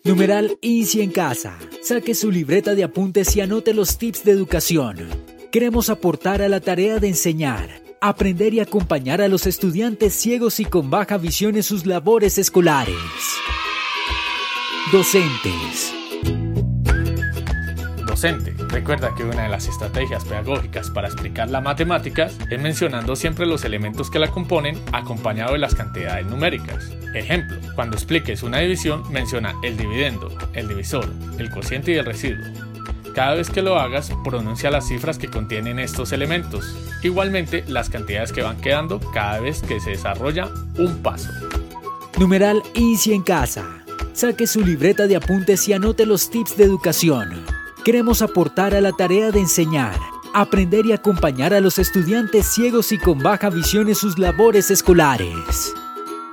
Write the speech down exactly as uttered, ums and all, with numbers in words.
Numeral Inicie en casa. Saque su libreta de apuntes y anote los tips de educación. Queremos aportar a la tarea de enseñar, aprender y acompañar a los estudiantes ciegos y con baja visión en sus labores escolares. Docentes. Docente, recuerda que una de las estrategias pedagógicas para explicar las matemáticas es mencionando siempre los elementos que la componen acompañado de las cantidades numéricas. Ejemplo, cuando expliques una división, menciona el dividendo, el divisor, el cociente y el residuo. Cada vez que lo hagas, pronuncia las cifras que contienen estos elementos. Igualmente, las cantidades que van quedando cada vez que se desarrolla un paso. Numeral Inicie en casa. Saque su libreta de apuntes y anote los tips de educación. Queremos aportar a la tarea de enseñar, aprender y acompañar a los estudiantes ciegos y con baja visión en sus labores escolares.